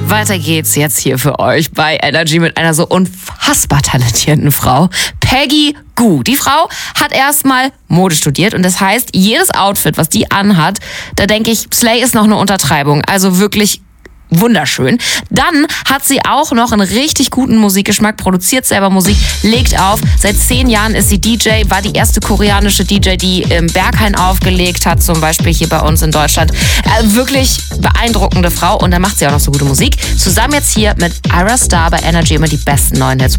Weiter geht's jetzt hier für euch bei Energy mit einer so unfassbar talentierten Frau, Peggy Gou. Die Frau hat erstmal Mode studiert und das heißt, jedes Outfit, was die anhat, da denke ich, Slay ist noch eine Untertreibung. Also wirklich wunderschön. Dann hat sie auch noch einen richtig guten Musikgeschmack, produziert selber Musik, legt auf. Seit 10 Jahren ist sie DJ, war die erste koreanische DJ, die im Berghain aufgelegt hat, zum Beispiel hier bei uns in Deutschland. Wirklich beeindruckende Frau und dann macht sie auch noch so gute Musik. Zusammen jetzt hier mit Ayra Starr bei Energy immer die besten neuen Hits.